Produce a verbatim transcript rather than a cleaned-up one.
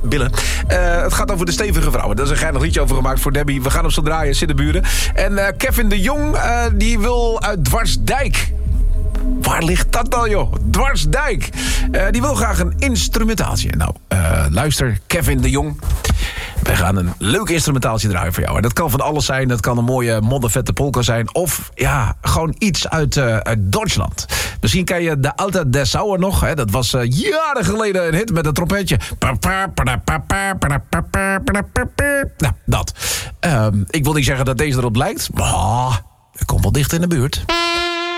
billen. Uh, het gaat over de stevige vrouwen. Daar is een geinig liedje over gemaakt voor Debbie. We gaan op zo draaien, Siddeburen. En uh, Kevin de Jong, uh, die wil uit Dwarsdijk. Waar ligt dat dan, joh? Dwarsdijk. Uh, die wil graag een instrumentaaltje. Nou, uh, luister, Kevin de Jong. Wij gaan een leuk instrumentaaltje draaien voor jou. En dat kan van alles zijn. Dat kan een mooie moddervette polka zijn. Of ja, gewoon iets uit, uh, uit Duitsland. Misschien ken je de Alte Dessauer nog. Hè? Dat was uh, jaren geleden een hit met een trompetje. Nou, dat. Uh, ik wil niet zeggen dat deze erop lijkt. Maar het komt wel dicht in de buurt.